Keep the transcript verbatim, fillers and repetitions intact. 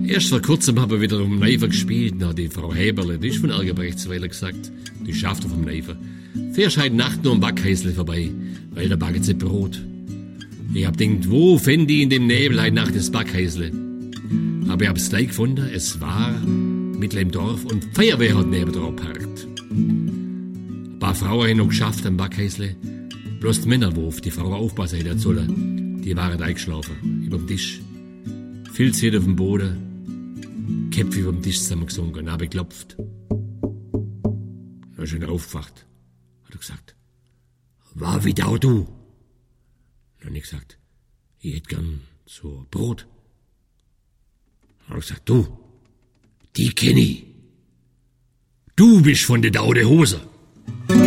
Erst vor kurzem haben wir wieder um Neifer gespielt. Na, die Frau Heberle, die ist von Ergebrechtsweiler gesagt. Die schafft er vom Neifer. Fährst heute Nacht nur am Backhäusle vorbei, weil da backen sie Brot. Ich hab denkt, wo fänd ich in dem Nebel heute Nacht das Backhäusle? Aber ich hab's gleich gefunden, es war mitten im Dorf und die Feuerwehr hat neben dran geparkt. Ein paar Frauen haben noch geschafft am Backhäusle. Bloß die Männer, wo auf die Frau aufpassen hätten sollen, die waren eingeschlafen, überm Tisch. Filz auf dem Boden, Köpfe überm Tisch zusammengesunken, habe geklopft. Dann ist er aufgewacht, hat er gesagt, war wieder auch du? Dann hab ich gesagt, ich hätte gern so Brot. Dann hat er gesagt, du, die kenn ich. Du bist von der Daude Hose.